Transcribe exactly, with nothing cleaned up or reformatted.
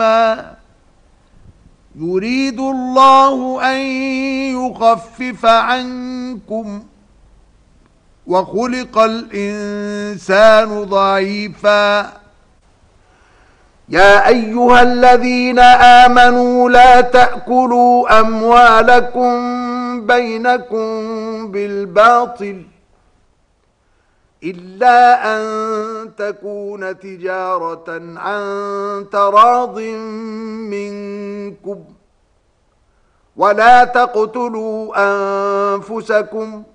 إثما يريد الله أن يخفف عنكم وخلق الإنسان ضعيفا يا أيها الذين آمنوا لا تأكلوا أموالكم بينكم بالباطل إلا أن تكون تجارة عن تراض منكم ولا تقتلوا أنفسكم